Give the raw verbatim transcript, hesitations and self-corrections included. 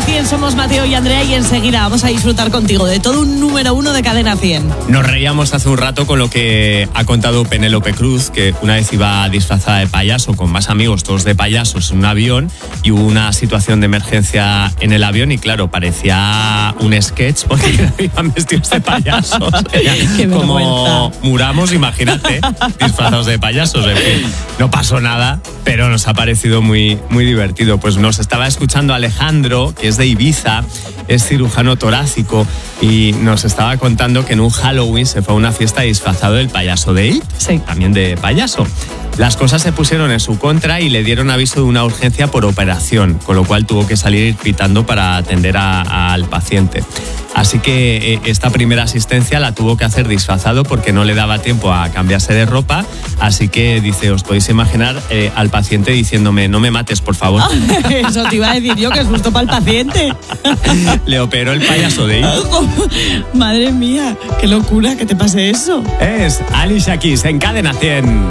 Cadena cien, somos Mateo y Andrea y enseguida vamos a disfrutar contigo de todo un número uno de Cadena cien. Nos reíamos hace un rato con lo que ha contado Penélope Cruz, que una vez iba disfrazada de payaso con más amigos, todos de payasos, en un avión, y hubo una situación de emergencia en el avión y claro, parecía un sketch porque iban vestidos de payasos. Qué Como muramos, imagínate, disfrazados de payasos. En fin, no pasó nada, pero nos ha parecido muy, muy divertido. Pues nos estaba escuchando Alejandro, que es de Ibiza, es cirujano torácico y nos estaba contando que en un Halloween se fue a una fiesta disfrazado del payaso de It, sí. también de payaso. Las cosas se pusieron en su contra y le dieron aviso de una urgencia por operación, con lo cual tuvo que salir pitando para atender a, a, al paciente. Así que eh, esta primera asistencia la tuvo que hacer disfrazado porque no le daba tiempo a cambiarse de ropa. Así que dice, os podéis imaginar eh, al paciente diciéndome, no me mates, por favor. Eso te iba a decir yo, que es justo para el paciente. Le operó el payaso de It. Madre mía, qué locura que te pase eso. Es Alicia Keys en Cadena cien.